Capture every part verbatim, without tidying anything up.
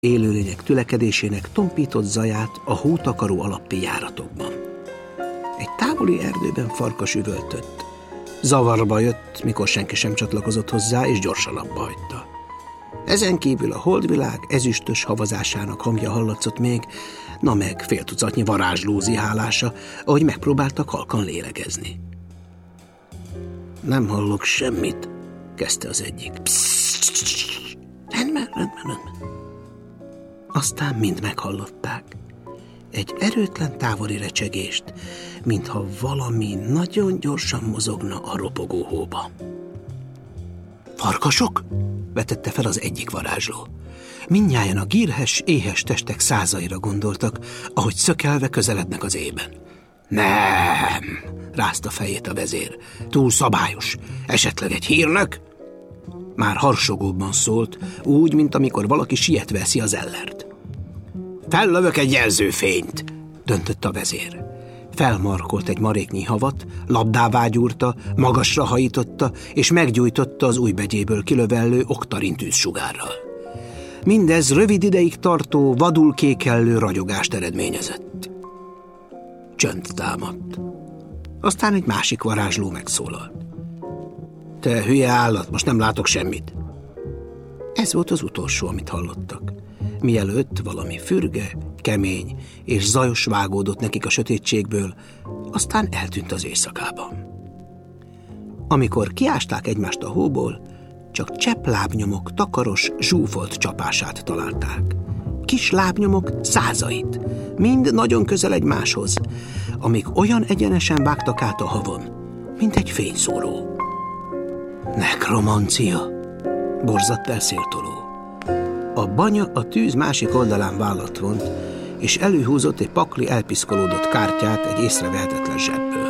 élőlények tülekedésének tompított zaját a hótakaró alappi járatokban. Egy távoli erdőben farkas üvöltött. Zavarba jött, mikor senki sem csatlakozott hozzá, és gyorsan abba hagyta. Ezen kívül a holdvilág ezüstös havazásának hangja hallatszott még, na meg fél tucatnyi varázsló zihálása, ahogy megpróbáltak halkan lélegezni. Nem hallok semmit, kezdte az egyik. Pszss, rendben, rendben, rendben. Aztán mind meghallották. Egy erőtlen távoli recsegést, mintha valami nagyon gyorsan mozogna a ropogó hóba. Farkasok? Vetette fel az egyik varázsló. Mindnyájan a gírhes, éhes testek százaira gondoltak, ahogy szökelve közelednek az ében. Nem, rázta fejét a vezér. Túl szabályos. Esetleg egy hírnök? Már harsogóbban szólt, úgy, mint amikor valaki sietve eszi az ellert. Fellövök egy jelzőfényt, döntött a vezér. Felmarkolt egy maréknyi havat, labdává gyúrta, magasra hajította, és meggyújtotta az ujjbegyéből kilövellő oktarin tűzsugárral. Mindez rövid ideig tartó, vadul kékellő ragyogást eredményezett. Csönd támadt. Aztán egy másik varázsló megszólalt. Te hülye állat, most nem látok semmit. Ez volt az utolsó, amit hallottak. Mielőtt valami fürge, kemény és zajos vágódott nekik a sötétségből, aztán eltűnt az éjszakában. Amikor kiásták egymást a hóból, csak csepp lábnyomok takaros, zsúfolt csapását találták. Kis lábnyomok százait, mind nagyon közel egymáshoz, amik olyan egyenesen vágtak át a havon, mint egy fényszóró. Nekromancia, borzadt el Széltoló. A banya a tűz másik oldalán vállat vont, és előhúzott egy pakli elpiszkolódott kártyát egy észrevehetetlen zsebből.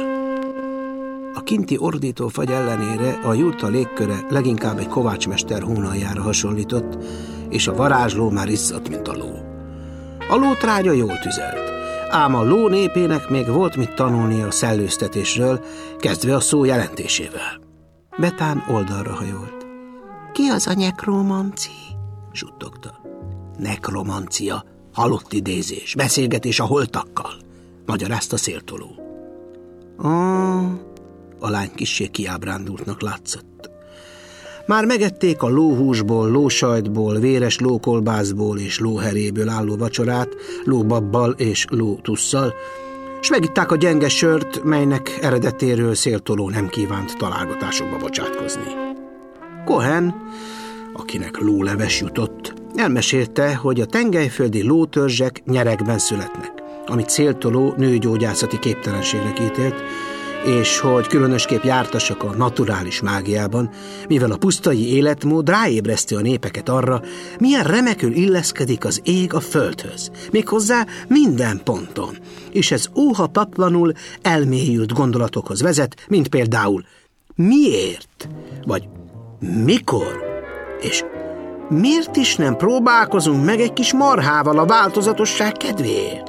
A kinti ordító fagy ellenére a jurta légköre leginkább egy kovácsmester hónaljára hasonlított, és a varázsló már izzadt, mint a ló. A lótrágya jól tüzelt, ám a ló népének még volt mit tanulnia a szellőztetésről, kezdve a szó jelentésével. Betán oldalra hajolt. Ki az a nekromanci? Suttogta. Nekromancia, halott idézés, beszélgetés a holtakkal, magyarázta Széltoló. Ah, a lány kissé kiábrándultnak látszott. Már megették a lóhúsból, lósajtból, véres lókolbászból és lóheréből álló vacsorát, lóbabbal és lótusszal, s megitták a gyenge sört, melynek eredetéről Széltoló nem kívánt találgatásokba bocsátkozni. Cohen, akinek lóleves jutott, elmesélte, hogy a tengelyföldi lótörzsek nyeregben születnek, amit Széltoló nőgyógyászati képtelenségnek ítélt, és hogy különösképp jártasak a naturális mágiában, mivel a pusztai életmód ráébreszti a népeket arra, milyen remekül illeszkedik az ég a földhöz, méghozzá minden ponton, és ez óhatatlanul elmélyült gondolatokhoz vezet, mint például miért, vagy mikor, és miért is nem próbálkozunk meg egy kis marhával a változatosság kedvéért?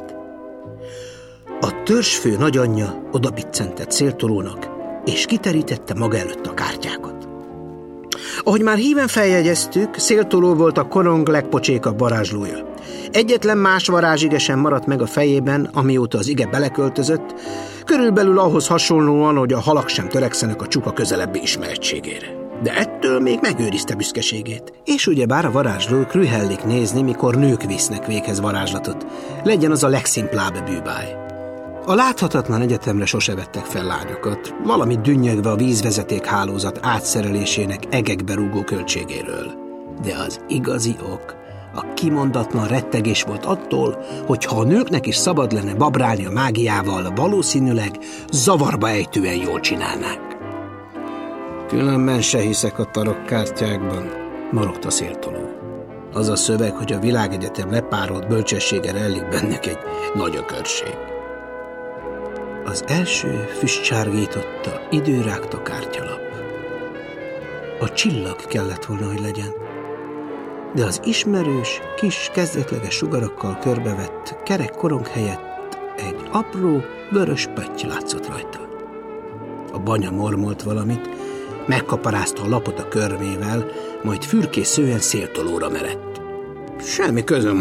A törzsfő nagyanyja oda biccentett Széltolónak, és kiterítette maga előtt a kártyákat. Ahogy már híven feljegyeztük, Széltoló volt a korong legpocsékabb varázslója. Egyetlen más varázsige sem maradt meg a fejében, amióta az ige beleköltözött, körülbelül ahhoz hasonlóan, hogy a halak sem törekszenek a csupa közelebbi ismerettségére. De ettől még megőrizte büszkeségét. És ugyebár a varázslók rühellik nézni, mikor nők visznek véghez varázslatot. Legyen az a legszimplább bűbáj. A láthatatlan egyetemre sose vettek fel lányokat, valamit dünnyögve a vízvezeték hálózat átszerelésének egekbe rúgó költségéről. De az igazi ok, a kimondatlan rettegés volt attól, hogy ha a nőknek is szabad lenne babrálni a mágiával, valószínűleg zavarba ejtően jól csinálnák. Különben se hiszek a tarokkártyákban, morogta Széltoló. Az a szöveg, hogy a világegyetem lepárolt bölcsessége rejlik bennük egy nagy ökörség. Az első füstcsárgította, időrágta kártyalap. A csillag kellett volna, hogy legyen, de az ismerős, kis, kezdetleges sugarakkal körbevett kerek korong helyett egy apró, vörös pötty látszott rajta. A banya mormolt valamit, megkaparázta a lapot a körmével, majd fürkészően Széltolóra merett. Semmi közöm